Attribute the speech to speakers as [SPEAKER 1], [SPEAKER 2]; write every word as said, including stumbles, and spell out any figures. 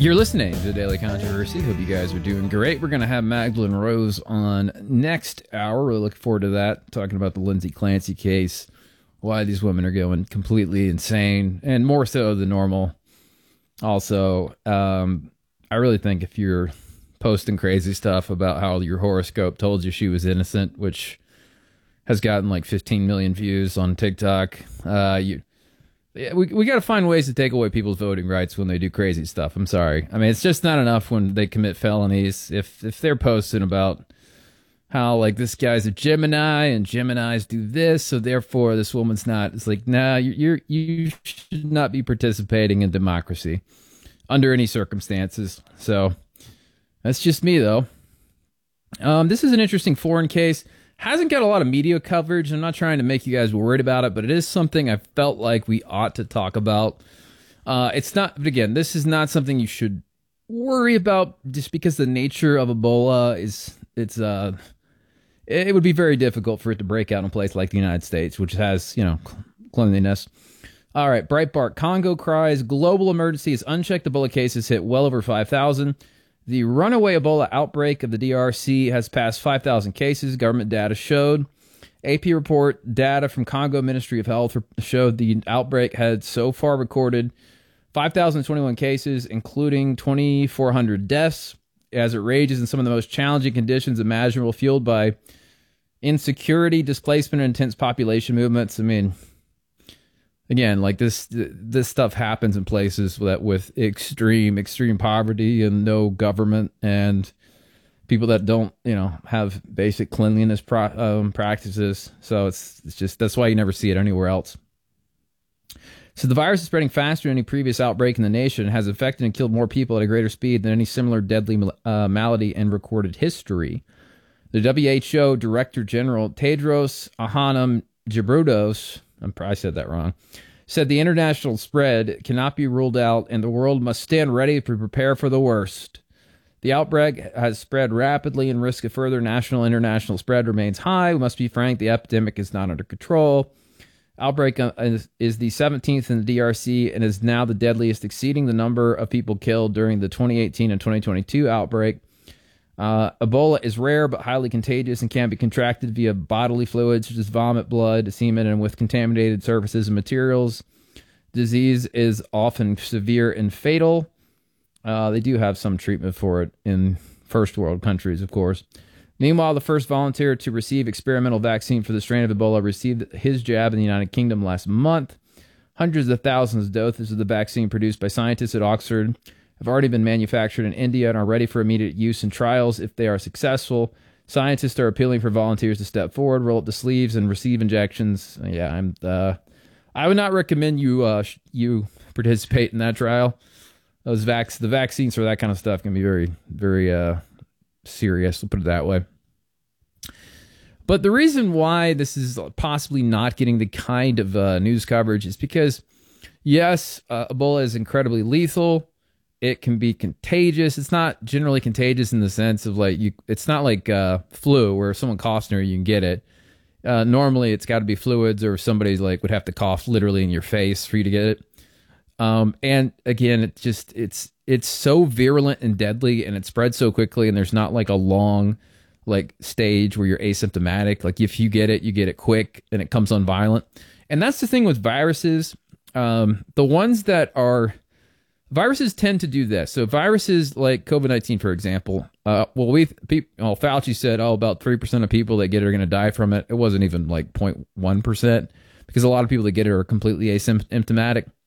[SPEAKER 1] You're listening to Daily Controversy. Hope you guys are doing great. We're going to have Magdalene Rose on next hour. Really looking forward to that, talking about the Lindsay Clancy case, why these women are going completely insane, and more so than normal. Also, um, I really think if you're posting crazy stuff about how your horoscope told you she was innocent, which has gotten like fifteen million views on TikTok, uh, you... Yeah, we we got to find ways to take away people's voting rights when they do crazy stuff. I'm sorry. I mean, it's just not enough when they commit felonies. If if they're posting about how, like, this guy's a Gemini and Geminis do this, so therefore this woman's not. It's like, nah, you you're, you should not be participating in democracy under any circumstances. So that's just me, though. Um, this is an interesting foreign case. Hasn't got a lot of media coverage. I'm not trying to make you guys worried about it, but it is something I felt like we ought to talk about. Uh, it's not, but again, this is not something you should worry about just because the nature of Ebola is, it's, uh, it would be very difficult for it to break out in a place like the United States, which has, you know, cleanliness. All right, Breitbart, Congo cries, global emergency as unchecked Ebola cases hit well over five thousand. The runaway Ebola outbreak of the D R C has passed five thousand cases, government data showed. A P report data from Congo Ministry of Health showed the outbreak had so far recorded five thousand twenty-one cases, including twenty-four hundred deaths, as it rages in some of the most challenging conditions imaginable, fueled by insecurity, displacement, and intense population movements. I mean, again, like this, this stuff happens in places that with extreme, extreme poverty and no government and people that don't, you know, have basic cleanliness pro, um, practices. So it's, it's just, that's why you never see it anywhere else. So the virus is spreading faster than any previous outbreak in the nation and has affected and killed more people at a greater speed than any similar deadly uh, malady in recorded history. The W H O Director General Tedros Adhanom Ghebreyesus, I'm probably said that wrong, said the international spread cannot be ruled out and the world must stand ready to prepare for the worst. The outbreak has spread rapidly and risk of further national and international spread remains high. We must be frank, the epidemic is not under control. Outbreak is, is the seventeenth in the D R C and is now the deadliest, exceeding the number of people killed during the twenty eighteen and twenty twenty-two outbreak. Uh, Ebola is rare but highly contagious and can be contracted via bodily fluids such as vomit, blood, semen, and with contaminated surfaces and materials. Disease is often severe and fatal. Uh, they do have some treatment for it in first world countries, of course. Meanwhile, the first volunteer to receive experimental vaccine for the strain of Ebola received his jab in the United Kingdom last month. Hundreds of thousands of doses of the vaccine produced by scientists at Oxford have already been manufactured in India and are ready for immediate use in trials if they are successful. Scientists are appealing for volunteers to step forward, roll up the sleeves, and receive injections. Yeah, I'm. Uh, I would not recommend you uh, you participate in that trial. Those vac- the vaccines for that kind of stuff can be very, very uh, serious. We'll put it that way. But the reason why this is possibly not getting the kind of uh, news coverage is because, yes, uh, Ebola is incredibly lethal. It can be contagious. It's not generally contagious in the sense of like you. It's not like uh, flu where if someone coughs near you, you can get it. Uh, normally, it's got to be fluids or somebody's like would have to cough literally in your face for you to get it. Um, and again, it's just it's it's so virulent and deadly, and it spreads so quickly. And there's not like a long like stage where you're asymptomatic. Like if you get it, you get it quick, and it comes on violent. And that's the thing with viruses. Um, the ones that are Viruses tend to do this. So viruses like COVID nineteen, for example, uh, well, we people, well, Fauci said, oh, about three percent of people that get it are going to die from it. It wasn't even like zero point one percent because a lot of people that get it are completely asymptomatic.